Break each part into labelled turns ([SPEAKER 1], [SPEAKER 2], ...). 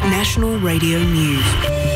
[SPEAKER 1] National Radio News.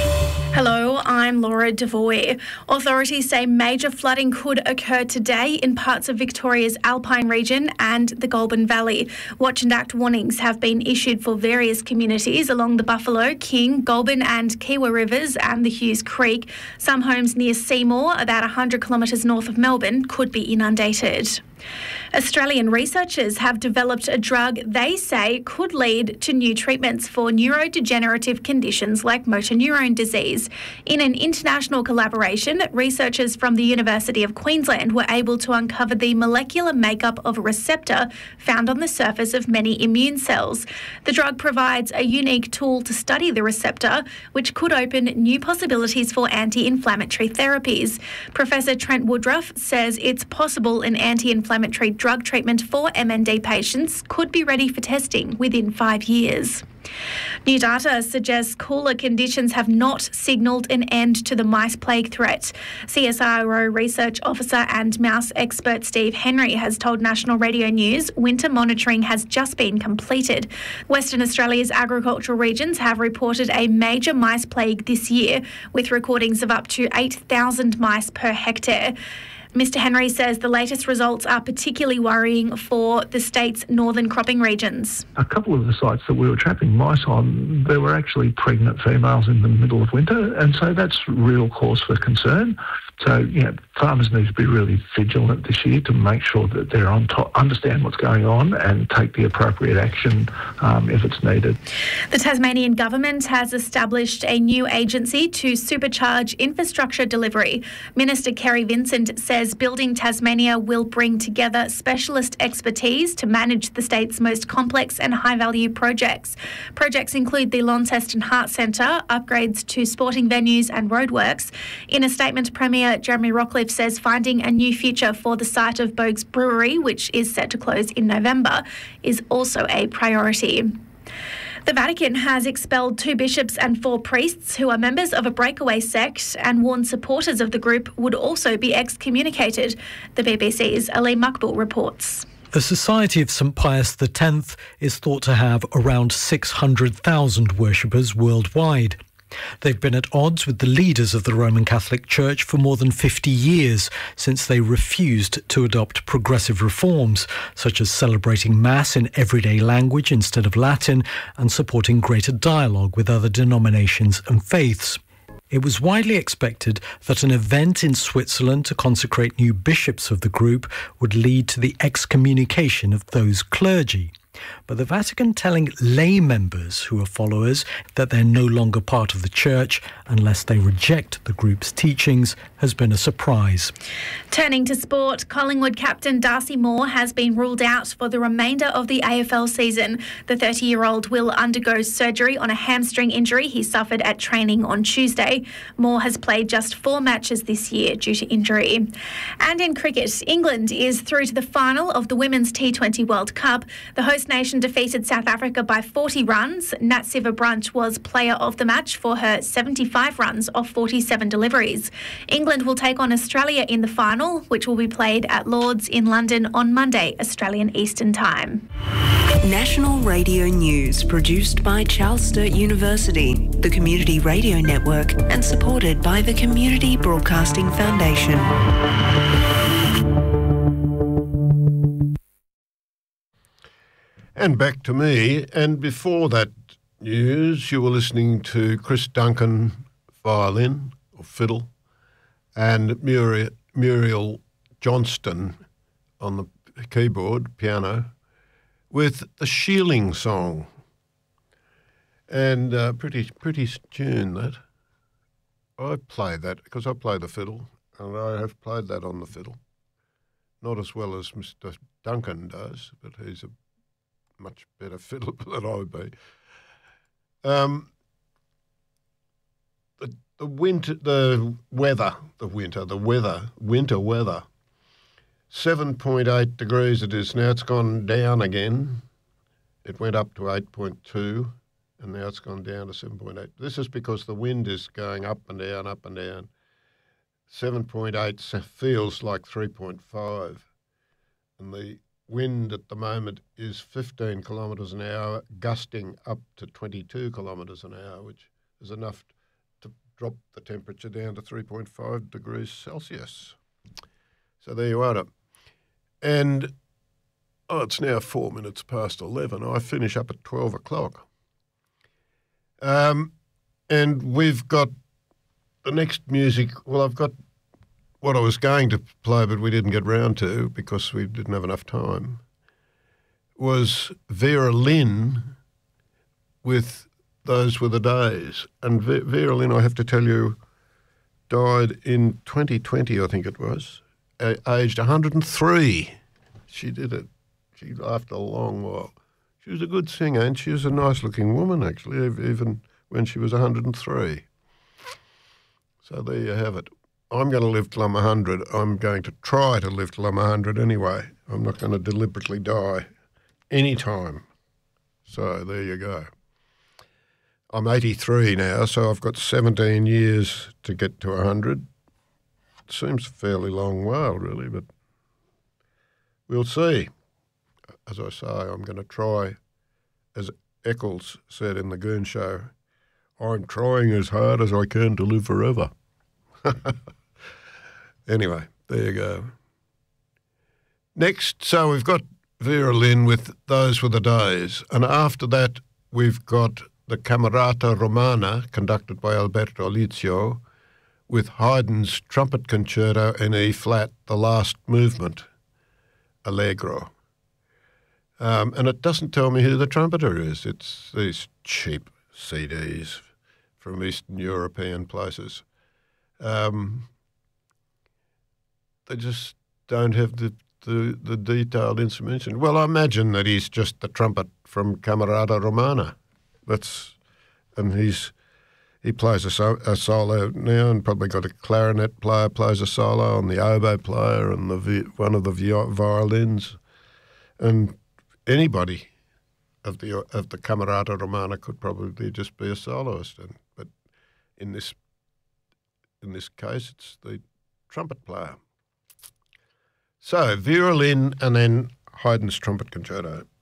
[SPEAKER 2] Hello, I'm Laura Devoy. Authorities say major flooding could occur today in parts of Victoria's Alpine region and the Goulburn Valley. Watch and act warnings have been issued for various communities along the Buffalo, King, Goulburn and Kiewa rivers and the Hughes Creek. Some homes near Seymour, about 100 kilometres north of Melbourne, could be inundated. Australian researchers have developed a drug they say could lead to new treatments for neurodegenerative conditions like motor neurone disease. In an international collaboration, researchers from the University of Queensland were able to uncover the molecular makeup of a receptor found on the surface of many immune cells. The drug provides a unique tool to study the receptor, which could open new possibilities for anti-inflammatory therapies. Professor Trent Woodruff says it's possible an anti-inflammatory drug treatment for MND patients could be ready for testing within 5 years. New data suggests cooler conditions have not signalled an end to the mice plague threat. CSIRO research officer and mouse expert Steve Henry has told National Radio News winter monitoring has just been completed. Western Australia's agricultural regions have reported a major mice plague this year, with recordings of up to 8,000 mice per hectare. Mr Henry says the latest results are particularly worrying for the state's northern cropping regions.
[SPEAKER 3] A couple of the sites that we were trapping mice on, there were actually pregnant females in the middle of winter, and so that's real cause for concern. So, farmers need to be really vigilant this year to make sure that they're on top, understand what's going on and take the appropriate action if it's needed.
[SPEAKER 2] The Tasmanian government has established a new agency to supercharge infrastructure delivery. Minister Kerry Vincent says Building Tasmania will bring together specialist expertise to manage the state's most complex and high-value projects. Projects include the Launceston Heart Centre, upgrades to sporting venues and roadworks. In a statement, Premier Jeremy Rockliff says finding a new future for the site of Boag's Brewery, which is set to close in November, is also a priority. The Vatican has expelled 2 bishops and 4 priests who are members of a breakaway sect and warned supporters of the group would also be excommunicated. The BBC's Ali Makbul reports.
[SPEAKER 4] The Society of St Pius X is thought to have around 600,000 worshippers worldwide. They've been at odds with the leaders of the Roman Catholic Church for more than 50 years, since they refused to adopt progressive reforms, such as celebrating Mass in everyday language instead of Latin and supporting greater dialogue with other denominations and faiths. It was widely expected that an event in Switzerland to consecrate new bishops of the group would lead to the excommunication of those clergy. But the Vatican telling lay members who are followers that they're no longer part of the church unless they reject the group's teachings has been a surprise.
[SPEAKER 2] Turning to sport, Collingwood captain Darcy Moore has been ruled out for the remainder of the AFL season. The 30-year-old will undergo surgery on a hamstring injury he suffered at training on Tuesday. Moore has played just 4 matches this year due to injury. And in cricket, England is through to the final of the Women's T20 World Cup. The host nation defeated South Africa by 40 runs. Natsiva Brunt was player of the match for her 75 runs off 47 deliveries. England will take on Australia in the final, which will be played at Lord's in London on Monday, Australian Eastern Time.
[SPEAKER 1] National Radio News, produced by Charles Sturt University, the Community Radio Network, and supported by the Community Broadcasting Foundation.
[SPEAKER 5] And back to me. And before that news, you were listening to Chris Duncan, violin or fiddle, and Muriel Johnston on the keyboard, piano, with the Shealing Song. And pretty tune that. I play that because I play the fiddle, and I have played that on the fiddle. Not as well as Mr. Duncan does, but he's a much better fiddler than I would be. The winter weather. 7.8 degrees it is now. It's gone down again. It went up to 8.2, and now it's gone down to 7.8. This is because the wind is going up and down, up and down. 7.8 feels like 3.5, and the wind at the moment is 15 kilometres an hour, gusting up to 22 kilometres an hour, which is enough to drop the temperature down to 3.5 degrees Celsius. So there you are. And it's now 4 minutes past 11. I finish up at 12 o'clock. And we've got the next music. Well, I've got what I was going to play, but we didn't get round to because we didn't have enough time, was Vera Lynn with Those Were the Days. And Vera Lynn, I have to tell you, died in 2020, I think it was, aged 103. She did it. She lasted a long while. She was a good singer, and she was a nice-looking woman, actually, even when she was 103. So there you have it. I'm going to live till I'm 100. I'm going to try to live till I'm 100 anyway. I'm not going to deliberately die any time. So there you go. I'm 83 now, so I've got 17 years to get to 100. It seems a fairly long while, really, but we'll see. As I say, I'm going to try, as Eccles said in the Goon Show, I'm trying as hard as I can to live forever. Anyway, there you go. Next, so we've got Vera Lynn with Those Were the Days, and after that we've got the Camerata Romana, conducted by Alberto Lizio, with Haydn's Trumpet Concerto in E-flat, the last movement, Allegro. And it doesn't tell me who the trumpeter is. It's these cheap CDs from Eastern European places. They just don't have the detailed information. Well, I imagine that he's just the trumpet from Camerata Romana. And he plays a solo now, and probably got a clarinet player plays a solo, and the oboe player, and one of the violins, and anybody of the Camerata Romana could probably just be a soloist. But in this case, it's the trumpet player. So Vera Lynn and then Haydn's Trumpet Concerto.